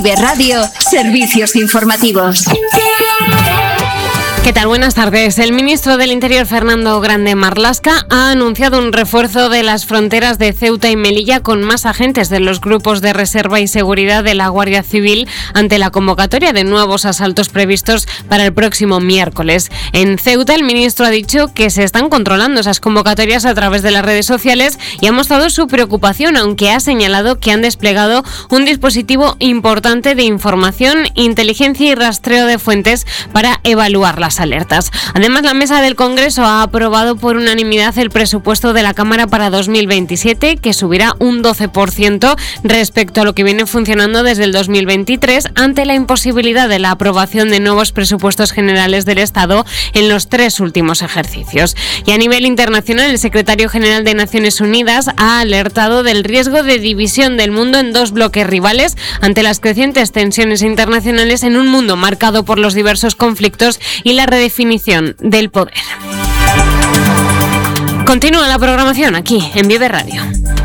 Vive Radio, servicios informativos. ¿Qué tal? Buenas tardes. El ministro del Interior, Fernando Grande Marlaska, ha anunciado un refuerzo de las fronteras de Ceuta y Melilla con más agentes de los grupos de reserva y seguridad de la Guardia Civil ante la convocatoria de nuevos asaltos previstos para el próximo miércoles. En Ceuta, el ministro ha dicho que se están controlando esas convocatorias a través de las redes sociales y ha mostrado su preocupación, aunque ha señalado que han desplegado un dispositivo importante de información, inteligencia y rastreo de fuentes para evaluar las alertas. Además, la Mesa del Congreso ha aprobado por unanimidad el presupuesto de la Cámara para 2027, que subirá un 12% respecto a lo que viene funcionando desde el 2023, ante la imposibilidad de la aprobación de nuevos presupuestos generales del Estado en los 3 últimos ejercicios. Y a nivel internacional, el secretario general de Naciones Unidas ha alertado del riesgo de división del mundo en 2 bloques rivales ante las crecientes tensiones internacionales en un mundo marcado por los diversos conflictos y la redefinición del poder. Continúa la programación aquí en Vive Radio.